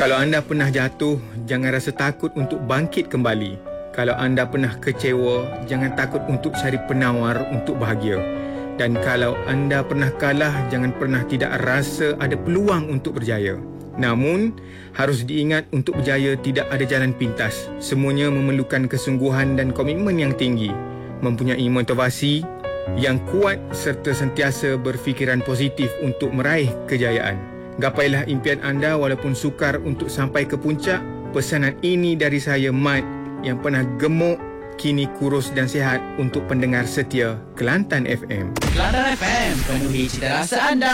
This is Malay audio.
Kalau anda pernah jatuh, jangan rasa takut untuk bangkit kembali. Kalau anda pernah kecewa, jangan takut untuk cari penawar untuk bahagia. Dan kalau anda pernah kalah, jangan pernah tidak rasa ada peluang untuk berjaya. Namun, harus diingat untuk berjaya tidak ada jalan pintas. Semuanya memerlukan kesungguhan dan komitmen yang tinggi, mempunyai motivasi yang kuat serta sentiasa berfikiran positif untuk meraih kejayaan. Gapailah impian anda walaupun sukar untuk sampai ke puncak. Pesanan ini dari saya, Mat, yang pernah gemuk, kini kurus dan sihat, untuk pendengar setia Kelantan FM. Kelantan FM, penuhi cita rasa anda.